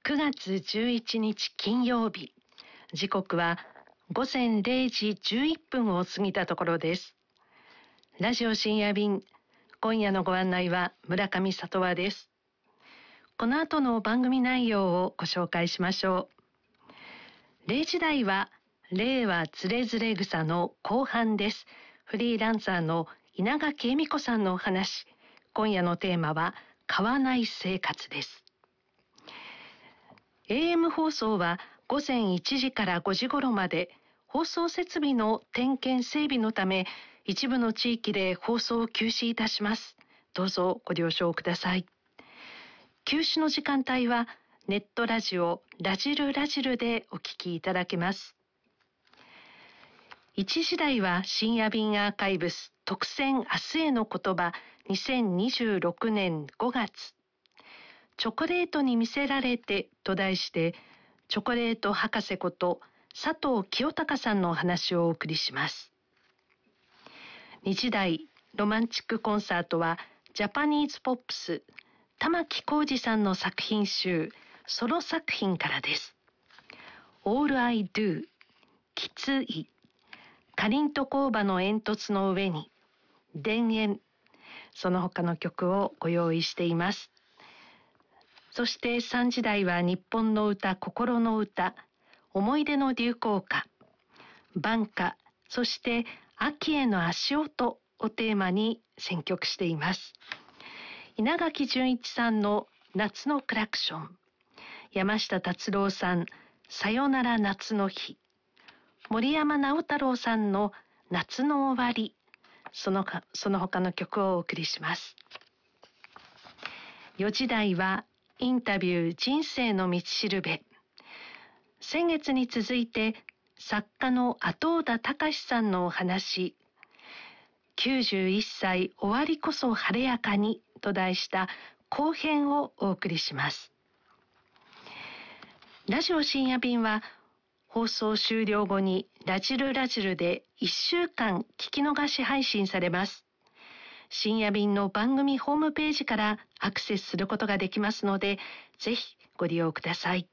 9月11日金曜日、時刻は午前0時11分を過ぎたところです。ラジオ深夜便、今夜のご案内は村上里和です。この後の番組内容をご紹介しましょう。0時台は令和つれづれ草の後半です。フリーランサーの稲垣恵美子さんのお話。今夜のテーマは買わない生活です。AM 放送は午前1時から5時頃まで、放送設備の点検整備のため一部の地域で放送を休止いたします。どうぞご了承ください。休止の時間帯はネットラジオラジルラジルでお聞きいただけます。1時台は深夜便アーカイブス特選明日への言葉2026年5月。チョコレートに魅せられてと題して、チョコレート博士こと佐藤清隆さんのお話をお送りします。2時台ロマンチックコンサートはジャパニーズポップス玉置浩二さんの作品集ソロ作品からです。 All I Do、 きつい、かりんと工場の煙突の上に、田園、その他の曲をご用意しています。そして3時台は日本の歌、心の歌、思い出の流行歌、挽歌、そして秋への足音をテーマに選曲しています。稲垣潤一さんの夏のクラクション、山下達郎さんさよなら夏の日、森山直太朗さんの夏の終わり、その他の曲をお送りします。4時台はインタビュー人生の道しるべ。先月に続いて作家の後田隆さんのお話、91歳終わりこそ晴れやかにと題した後編をお送りします。ラジオ深夜便は放送終了後にラジルラジルで1週間聞き逃し配信されます。深夜便の番組ホームページからアクセスすることができますので、ぜひご利用ください。